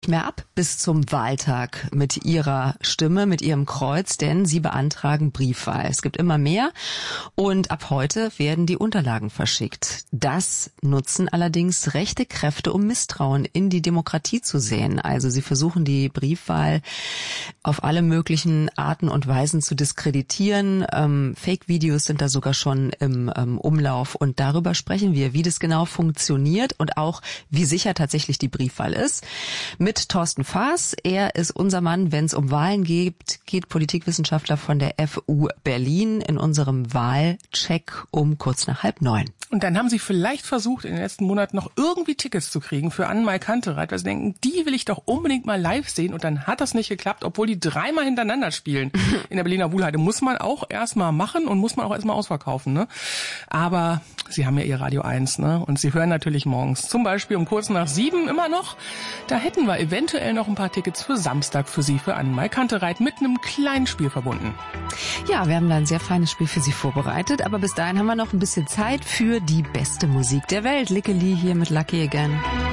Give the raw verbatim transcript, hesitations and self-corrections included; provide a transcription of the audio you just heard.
mehr ab bis zum Wahltag mit ihrer Stimme, mit ihrem Kreuz, denn sie beantragen Briefwahl. Es gibt immer mehr und ab heute werden die Unterlagen verschickt. Das nutzen allerdings rechte Kräfte, um Misstrauen in die Demokratie zu säen. Also sie versuchen die Briefwahl auf alle möglichen Arten und Weisen zu diskreditieren. Ähm, Fake-Videos sind da sogar schon im ähm, Umlauf und darüber sprechen wir, wie das genau funktioniert und auch wie sicher tatsächlich die Briefwahl ist. Mit Thorsten Faas. Er ist unser Mann, wenn es um Wahlen geht, geht Politikwissenschaftler von der F U Berlin in unserem Wahlcheck um kurz nach halb neun. Und dann haben Sie vielleicht versucht, in den letzten Monaten noch irgendwie Tickets zu kriegen für Annemarie Kantereit, weil Sie denken, die will ich doch unbedingt mal live sehen. Und dann hat das nicht geklappt, obwohl die dreimal hintereinander spielen. In der Berliner Wuhlheide muss man auch erstmal machen und muss man auch erstmal ausverkaufen, ne? Aber Sie haben ja Ihr Radio eins, ne? Und Sie hören natürlich morgens, zum Beispiel um kurz nach sieben immer noch. Da hätten wir eventuell noch ein paar Tickets für Samstag für Sie, für Annemarie Kantereit, mit einem kleinen Spiel verbunden. Ja, wir haben da ein sehr feines Spiel für Sie vorbereitet, aber bis dahin haben wir noch ein bisschen Zeit für die beste Musik der Welt. Lickeli hier mit Lucky Again.